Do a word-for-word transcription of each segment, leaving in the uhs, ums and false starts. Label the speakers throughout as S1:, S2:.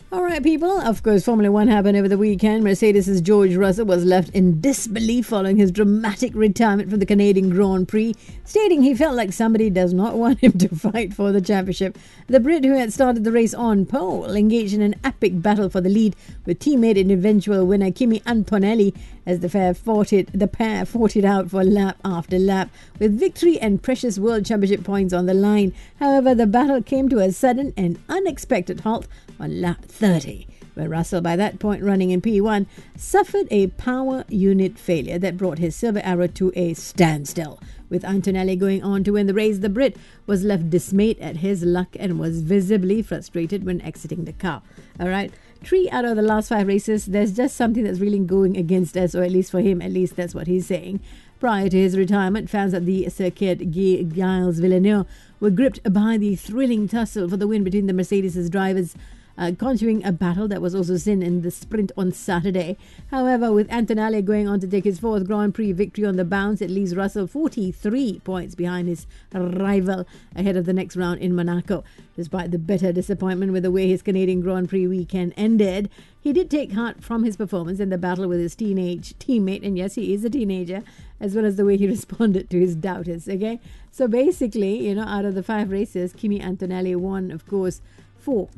S1: All right, people. Of course, Formula One happened over the weekend. Mercedes' George Russell was left in disbelief following his dramatic retirement from the Canadian Grand Prix, stating he felt like somebody does not want him to fight for the championship. The Brit, who had started the race on pole, engaged in an epic battle for the lead with teammate and eventual winner Kimi Antonelli as the pair fought it, the pair fought it out for lap after lap, with victory and precious World Championship points on the line. However, the battle came to a sudden and unexpected halt on lap thirty, where Russell, by that point running in P one, suffered a power unit failure that brought his Silver Arrow to a standstill. With Antonelli going on to win the race, the Brit was left dismayed at his luck and was visibly frustrated when exiting the car. All right, three out of the last five races, there's just something that's really going against us, or at least for him, at least that's what he's saying. Prior to his retirement, fans at the circuit Gilles Villeneuve were gripped by the thrilling tussle for the win between the Mercedes' drivers, Uh, continuing a battle that was also seen in the sprint on Saturday. However, with Antonelli going on to take his fourth Grand Prix victory on the bounce, it leaves Russell forty-three points behind his rival ahead of the next round in Monaco. Despite the bitter disappointment with the way his Canadian Grand Prix weekend ended, he did take heart from his performance in the battle with his teenage teammate, and yes, he is a teenager, as well as the way he responded to his doubters, okay? So basically, you know, out of the five races, Kimi Antonelli won, of course, four.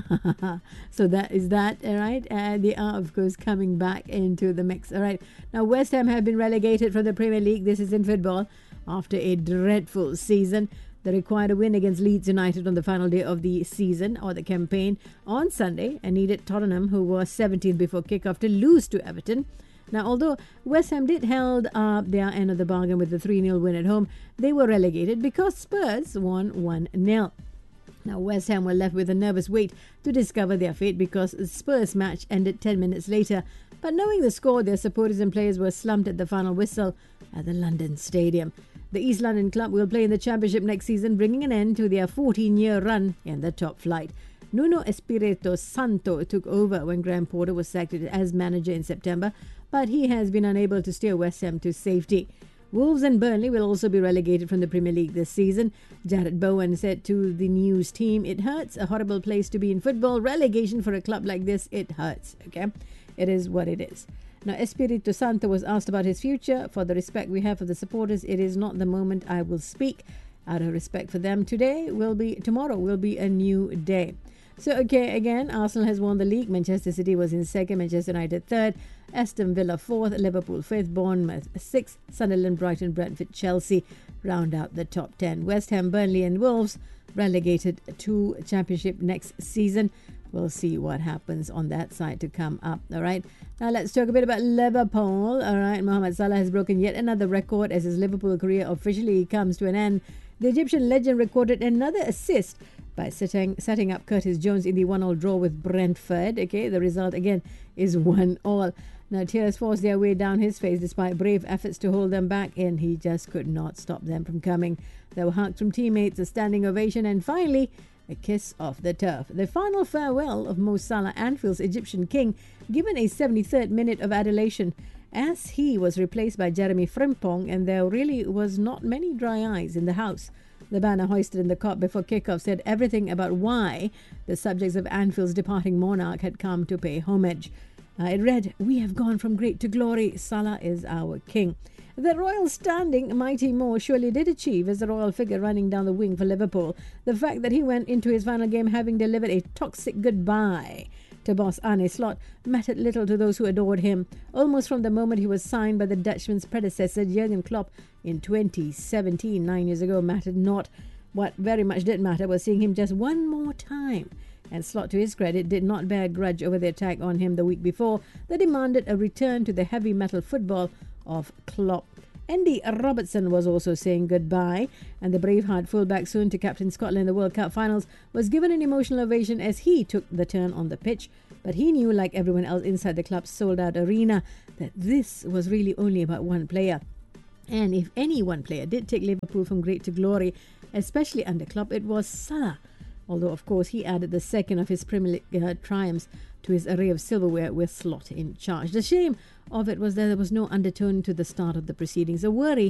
S1: So that is that, all right? And they are, of course, coming back into the mix, all right? Now, West Ham have been relegated from the Premier League. This is in football. After a dreadful season, they required a win against Leeds United on the final day of the season, or the campaign, on Sunday, and needed Tottenham, who were seventeenth before kickoff, to lose to Everton. Now, although West Ham did held up their end of the bargain with the three nil win at home, they were relegated because Spurs won one nil. Now, West Ham were left with a nervous wait to discover their fate because the Spurs match ended ten minutes later. But knowing the score, their supporters and players were slumped at the final whistle at the London Stadium. The East London club will play in the Championship next season, bringing an end to their fourteen-year run in the top flight. Nuno Espirito Santo took over when Graham Potter was sacked as manager in September, but he has been unable to steer West Ham to safety. Wolves and Burnley will also be relegated from the Premier League this season. Jared Bowen said to the news team, "It hurts, a horrible place to be in football. Relegation for a club like this, it hurts." Okay, it is what it is. Now, Espirito Santo was asked about his future. "For the respect we have for the supporters, it is not the moment I will speak. Out of respect for them, today will be, tomorrow will be a new day." So, okay, again, Arsenal has won the league. Manchester City was in second, Manchester United third, Aston Villa fourth, Liverpool fifth, Bournemouth sixth, Sunderland, Brighton, Brentford, Chelsea round out the top ten. West Ham, Burnley and Wolves relegated to Championship next season. We'll see what happens on that side to come up, all right? Now, let's talk a bit about Liverpool, all right? Mohamed Salah has broken yet another record as his Liverpool career officially comes to an end. The Egyptian legend recorded another assist by setting, setting up Curtis Jones in the one all draw with Brentford. Okay, the result again is one all. Now, tears forced their way down his face despite brave efforts to hold them back, and he just could not stop them from coming. There were hugs from teammates, a standing ovation, and finally, a kiss off the turf. The final farewell of Mo Salah, Anfield's Egyptian king, given a seventy-third minute of adulation, as he was replaced by Jeremy Frimpong, and there really was not many dry eyes in the house. The banner hoisted in the Kop before kickoff said everything about why the subjects of Anfield's departing monarch had come to pay homage. Uh, it read, "We have gone from great to glory. Salah is our king." The royal standing Mighty Mo surely did achieve as the royal figure running down the wing for Liverpool. The fact that he went into his final game having delivered a toxic goodbye to boss Arne Slot mattered little to those who adored him, almost from the moment he was signed by the Dutchman's predecessor Jurgen Klopp in twenty seventeen, nine years ago, mattered not. What very much did matter was seeing him just one more time. And Slot, to his credit, did not bear a grudge over the attack on him the week before that demanded a return to the heavy metal football of Klopp. Andy Robertson was also saying goodbye, and the Braveheart fullback, soon to captain Scotland in the World Cup finals, was given an emotional ovation as he took the turn on the pitch. But he knew, like everyone else inside the club's sold-out arena, that this was really only about one player. And if any one player did take Liverpool from great to glory, especially under Klopp, it was Salah. Although, of course, he added the second of his Premier League uh, triumphs to his array of silverware with Slot in charge. The shame of it was that there was no undertone to the start of the proceedings, a worry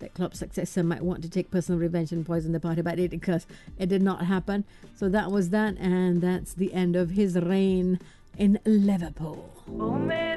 S1: that Klopp's successor might want to take personal revenge and poison the party, but it, because it did not happen. So that was that, and that's the end of his reign in Liverpool.